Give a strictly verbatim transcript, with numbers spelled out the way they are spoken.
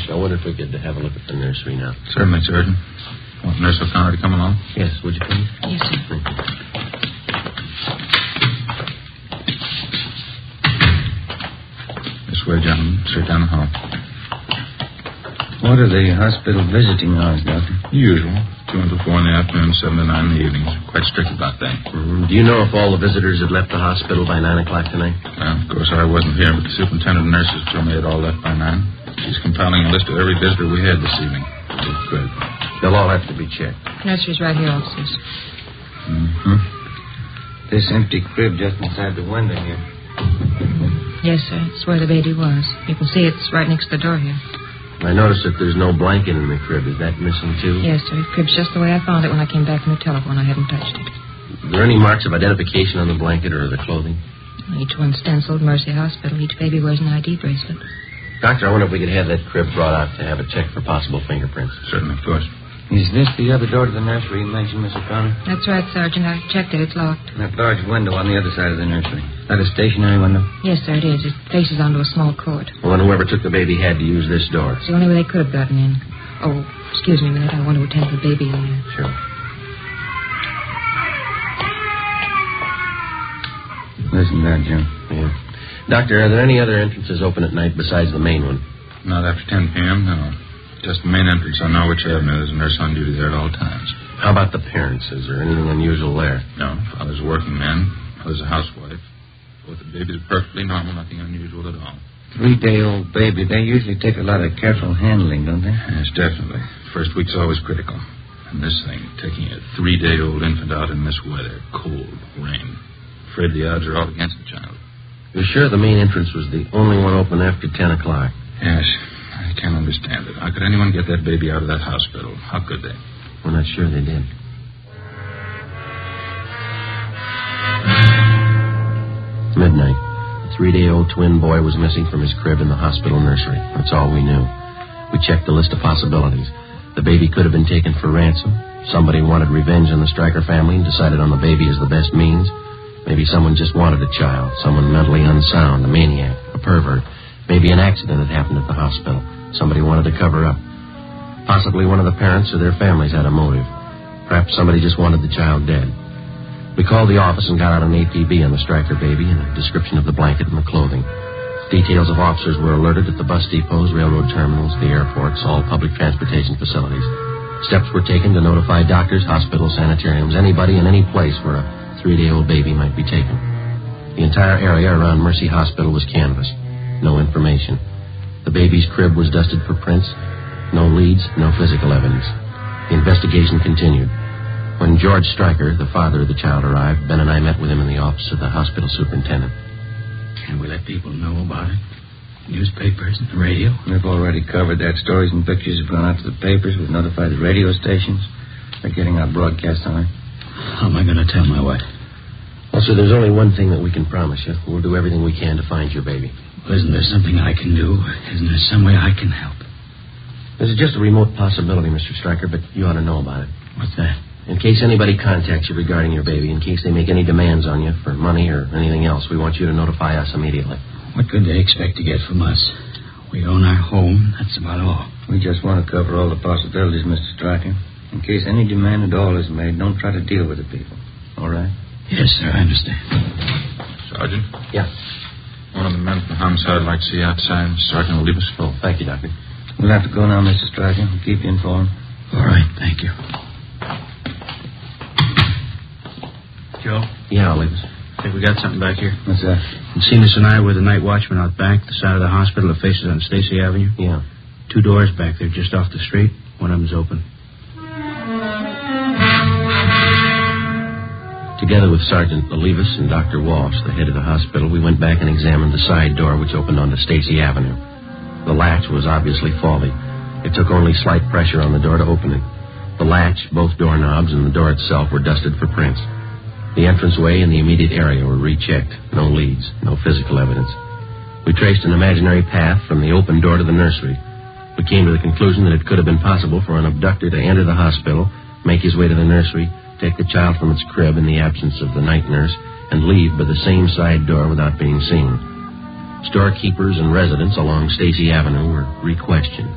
I wonder if we could have a look at the nursery now. Certainly, Sergeant. Want Nurse O'Connor to come along? Yes, would you please? Yes, sir. Thank you. This way, gentlemen. Straight down the hall. What are the hospital visiting hours, Doctor? The usual. Two until four in the afternoon, seven to nine in the evenings. Quite strict about that. Mm-hmm. Do you know if all the visitors had left the hospital by nine o'clock tonight? Well, of course, I wasn't here, but the superintendent of nurses told me they'd all left by nine. She's compiling a list of every visitor we had this evening. Good. They'll all have to be checked. Nursery's right here, officers. Mm-hmm. This empty crib just inside the window here. Yes, sir. It's where the baby was. You can see it's right next to the door here. I noticed that there's no blanket in the crib. Is that missing, too? Yes, sir. The crib's just the way I found it when I came back from the telephone. I haven't touched it. Are there any marks of identification on the blanket or the clothing? Each one stenciled Mercy Hospital. Each baby wears an I D bracelet. Doctor, I wonder if we could have that crib brought out to have a check for possible fingerprints. Certainly, of course. Is this the other door to the nursery you mentioned, Miss O'Connor? That's right, Sergeant. I checked it. It's locked. That large window on the other side of the nursery. Is that a stationary window? Yes, sir, it is. It faces onto a small court. Well, then whoever took the baby had to use this door. It's the only way they could have gotten in. Oh, excuse me a minute. I want to attend to the baby in there. Sure. Listen to that, Jim. Yeah. Doctor, are there any other entrances open at night besides the main one? Not after ten p.m., no. Just the main entrance on Norwich Avenue. There's a nurse on duty there at all times. How about the parents? Is there anything unusual there? No. Father's a working man. Mother's a housewife. Both the babies are perfectly normal. Nothing unusual at all. Three-day-old baby. They usually take a lot of careful handling, don't they? Yes, definitely. First week's always critical. And this thing, taking a three-day-old infant out in this weather, cold, rain. Afraid the odds are all against the child. You're sure the main entrance was the only one open after ten o'clock? Yes. I can't understand it. How could anyone get that baby out of that hospital? How could they? We're not sure they did. Midnight. A three-day-old twin boy was missing from his crib in the hospital nursery. That's all we knew. We checked the list of possibilities. The baby could have been taken for ransom. Somebody wanted revenge on the Stryker family and decided on the baby as the best means. Maybe someone just wanted a child, someone mentally unsound, a maniac, a pervert. Maybe an accident had happened at the hospital. Somebody wanted to cover up. Possibly one of the parents or their families had a motive. Perhaps somebody just wanted the child dead. We called the office and got out an A P B on the Stryker baby and a description of the blanket and the clothing. Details of officers were alerted at the bus depots, railroad terminals, the airports, all public transportation facilities. Steps were taken to notify doctors, hospitals, sanitariums, anybody in any place where a three-day-old baby might be taken. The entire area around Mercy Hospital was canvassed. No information. The baby's crib was dusted for prints. No leads, no physical evidence. The investigation continued. When George Stryker, the father of the child, arrived, Ben and I met with him in the office of the hospital superintendent. Can we let people know about it? Newspapers and the radio? We've already covered that. Stories and pictures have gone out to the papers. We've notified the radio stations. They're getting our broadcast on it. How am I going to tell my wife? Well, sir, there's only one thing that we can promise you. We'll do everything we can to find your baby. Well, isn't there something I can do? Isn't there some way I can help? This is just a remote possibility, Mister Stryker, but you ought to know about it. What's that? In case anybody contacts you regarding your baby, in case they make any demands on you for money or anything else, we want you to notify us immediately. What could they expect to get from us? We own our home. That's about all. We just want to cover all the possibilities, Mister Stryker. In case any demand at all is made, don't try to deal with the people. All right? Yes, sir, I understand. Sergeant? Yeah. One of the men from homicide would like to see you outside. Sergeant will leave us. Oh, thank you, Doctor. We'll have to go now, Mister Stryker. We'll keep you informed. All right, thank you. Joe? Yeah, I'll leave us. I think we got something back here. What's that? Seamus and I were the night watchman out back, the side of the hospital that faces on Stacy Avenue. Yeah. Two doors back there just off the street. One of them's open. Together with Sergeant Olivas and Doctor Walsh, the head of the hospital, we went back and examined the side door which opened onto Stacy Avenue. The latch was obviously faulty. It took only slight pressure on the door to open it. The latch, both doorknobs, and the door itself were dusted for prints. The entranceway and the immediate area were rechecked. No leads, no physical evidence. We traced an imaginary path from the open door to the nursery. We came to the conclusion that it could have been possible for an abductor to enter the hospital, make his way to the nursery, take the child from its crib in the absence of the night nurse, and leave by the same side door without being seen. Storekeepers and residents along Stacy Avenue were re-questioned.